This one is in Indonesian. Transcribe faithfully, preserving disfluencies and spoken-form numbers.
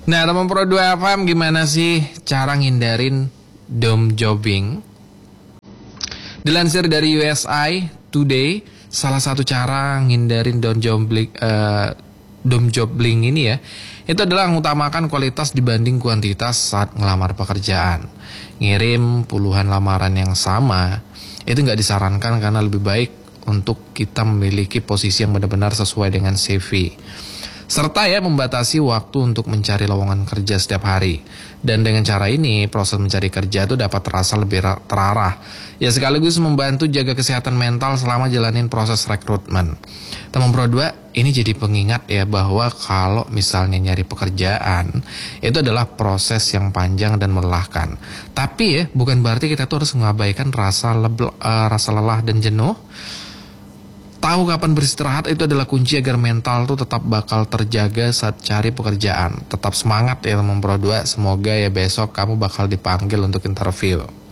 Nah, teman Pro dua F M, gimana sih cara ngindarin dom jobbing? Dilansir dari U S I Today, salah satu cara ngindarin dom jobbing, uh, dom jobbing ini ya, itu adalah mengutamakan kualitas dibanding kuantitas saat ngelamar pekerjaan. Ngirim puluhan lamaran yang sama, itu nggak disarankan karena lebih baik untuk kita memiliki posisi yang benar-benar sesuai dengan C V. Serta ya membatasi waktu untuk mencari lowongan kerja setiap hari. Dan dengan cara ini proses mencari kerja itu dapat terasa lebih terarah. Ya sekaligus membantu jaga kesehatan mental selama jalanin proses rekrutmen. Teman Pro dua, ini jadi pengingat ya bahwa kalau misalnya nyari pekerjaan itu adalah proses yang panjang dan melelahkan. Tapi ya bukan berarti kita tuh harus mengabaikan rasa, lebel, uh, rasa lelah dan jenuh. Tahu kapan beristirahat itu adalah kunci agar mental tuh tetap bakal terjaga saat cari pekerjaan. Tetap semangat ya teman Pro dua, semoga ya besok kamu bakal dipanggil untuk interview.